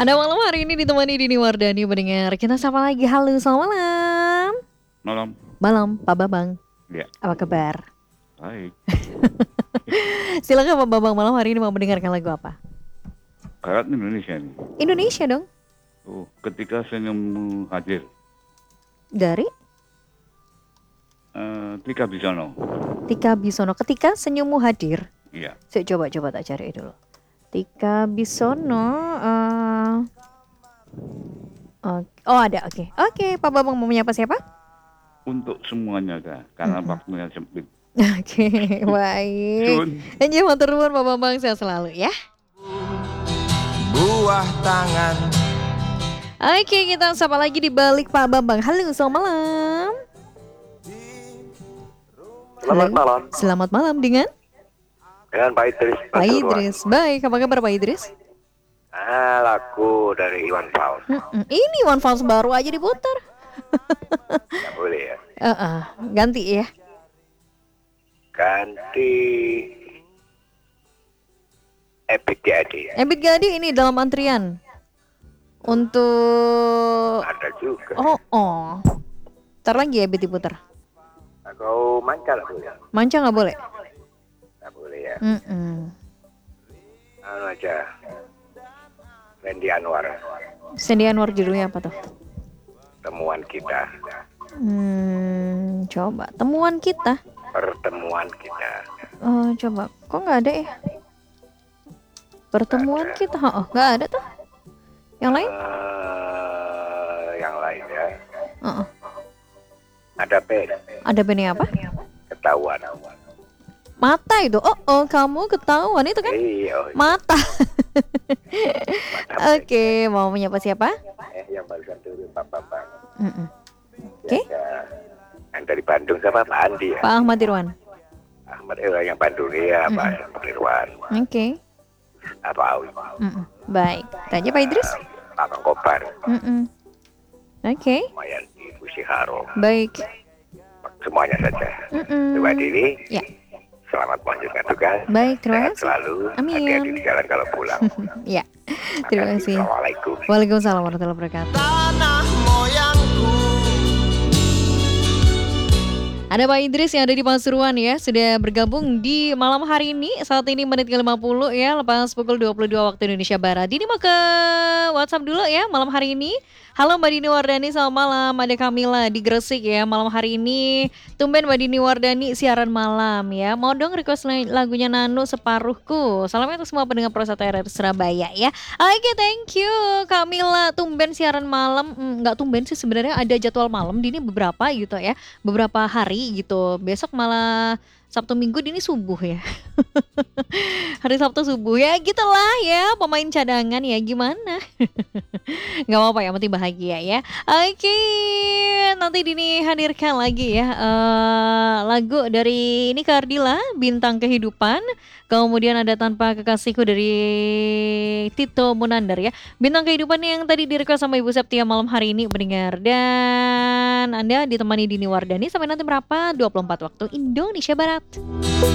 Ada malam hari ini ditemani Dini Wardani mendengar. Kita sapa lagi. Halo, selamat malam. Malam. Malam, Pak Babang. Ya, Apa kabar? baik. Silakan Pak Babang, malam hari ini mau mendengarkan lagu apa? Barat Indonesia nih. Indonesia dong. Oh, ketika senyummu hadir. Dari Tika Bisono. Tika Bisono. Ketika senyummu hadir. Iya. Coba tak cari dulu. Tika Bisono. Oh ada, oke. Pak Babang mau menyapa siapa? Untuk semuanya kak, karena waktunya sempit. Oke, baik. Sun. Anjir, matur nuwun Pak Bambang, sehat selalu ya. Buah tangan. Oke, kita sapa lagi di balik Pak Bambang. Halo, selamat malam. Selamat malam Selamat malam dengan dengan Pak Idris. Pak Idris. Baik, apa kabar Pak Idris? Lagu dari Iwan Fals. Ini One Fals baru aja diputar. Nggak boleh ya. Ganti ya. Ganti Epic GAD. Ebit Gadi ini dalam antrian untuk Ada juga. Oh. Ntar lagi Ebit diputar. Kau manca lah boleh. Manca nggak boleh. Nggak boleh ya. Anu aja. Randy Anwar. Sandy Anwar judulnya apa tuh? Temuan kita. Coba temuan kita. Pertemuan kita. Coba kok nggak ada ya? Pertemuan kita, nggak ada tuh. Yang lain? Yang lain ya. Uh-uh. Ada P. Ada bandnya apa? Ketahuan. Mata itu. Kamu ketahuan itu kan? Iya. Mata. Mantap. Oke, mau menyapa siapa? Yang barusan dulu Pak Bambang. Oke. Ya, yang dari Bandung sama Pak Andi ya. Pak Ahmad Irwan. Ahmad yang Bandung ya, Pak Irwan. Oke. Apa Awi? Baik. Tanya Pak Idris. Pak Kang Kobar. Oke. Lumayan Ibu Siharo. Baik. Semuanya saja. Coba diri. Ya. Selamat melanjutkan tugas. Baik, terima Sehat kasih. selalu. Amin. Hati-hati di jalan kalau pulang. Ya. Terima kasih. Assalamualaikum. Waalaikumsalam warahmatullahi wabarakatuh. Tanah moyangku. Ada Pak Idris yang ada di Pasuruan ya, sudah bergabung di malam hari ini. Saat ini menit ke-50 ya, lepas pukul 22 waktu Indonesia Barat. Ini mau ke WhatsApp dulu ya malam hari ini. Halo Mbak Dini Wardani, selamat malam. Ada Kamila di Gresik ya, malam hari ini. Tumben Mbak Dini Wardani siaran malam ya. Mau dong request lagunya Nano Separuhku. Salamnya untuk semua pendengar Prosata RR Surabaya ya. Oke, thank you Kamila. Tumben siaran malam. Nggak tumben sih sebenarnya, ada jadwal malam Dini beberapa gitu ya. Beberapa hari gitu. Besok malah Sabtu Minggu Dini subuh ya. Hari Sabtu subuh ya gitulah ya, pemain cadangan ya gimana. Gak apa-apa ya, penting bahagia ya. Oke, nanti Dini hadirkan lagi ya lagu dari ini Kardila, Bintang Kehidupan. Kemudian ada Tanpa Kekasihku dari Tito Munandar ya. Bintang Kehidupan yang tadi di-request sama Ibu Septia malam hari ini mendengar. Dan Anda ditemani Dini Wardani sampai nanti berapa? 24 waktu Indonesia Barat.